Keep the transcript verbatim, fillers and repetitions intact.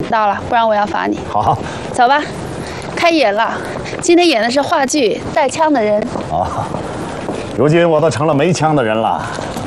到了，不然我要罚你。 好， 走吧，开演了。今天演的是话剧《带枪的人》。 啊，如今我都成了没枪的人了。